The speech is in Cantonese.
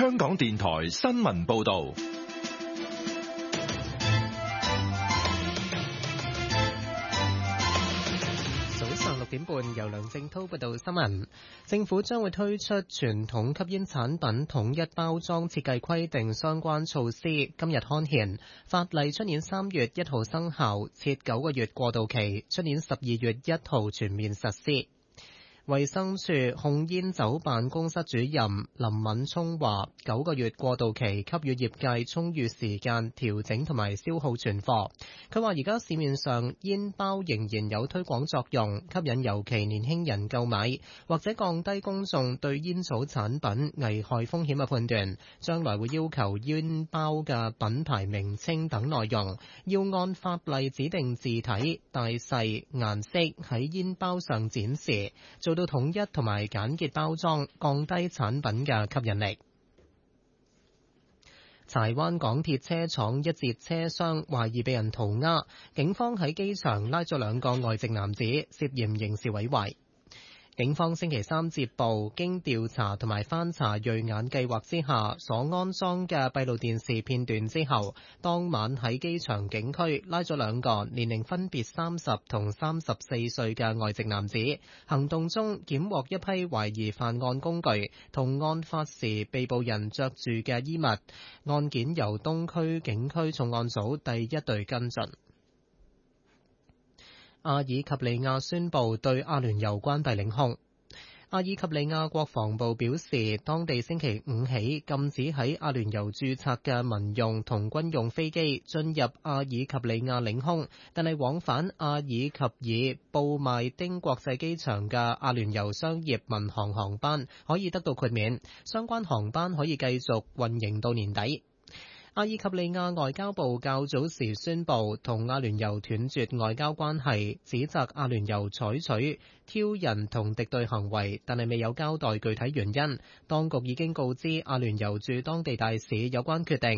香港電台新聞報道。 6點半由梁正滔報道新聞。政府將會推出傳統吸煙產品統一包裝設計規定相關措施，今日刊憲，法例出年3月1號生效，設9個月過渡期，出年12月1號全面實施。衛生署控煙酒辦公室主任林敏聰話：9個月過渡期給予業界充裕時間調整同埋消耗存貨。佢話：而家市面上煙包仍然有推廣作用，吸引尤其年輕人購買，或者降低公眾對煙草產品危害風險嘅判斷。將來會要求煙包嘅品牌名稱等內容要按法例指定字體、大細、顏色喺煙包上展示，做到統一同埋簡潔包裝，降低產品嘅吸引力。柴灣港鐵車廠一節車廂懷疑被人塗鴉，警方喺機場拉咗2個外籍男子，涉嫌刑事毀壞。警方星期3接報，經調查同埋翻查銳眼計劃之下所安裝嘅閉路電視片段之後，當晚喺機場警區拉咗2個年齡分別30同34歲嘅外籍男子。行動中檢獲一批懷疑犯案工具同案發時被捕人着住嘅衣物。案件由東區警區重案組第1隊跟進。阿爾及利亞宣布對阿聯酋關閉領空。阿爾及利亞國防部表示，當地星期5起禁止喺阿聯酋註冊嘅民用同軍用飛機進入阿爾及利亞領空，但係往返阿爾及爾布邁丁國際機場嘅阿聯酋商業民航航班可以得到豁免，相關航班可以繼續運營到年底。阿爾及利亞外交部較早時宣布同阿聯酋斷絕外交關係，指責阿聯酋採取挑釁同敵對行為，但係未有交代具體原因。當局已經告知阿聯酋駐當地大使有關決定。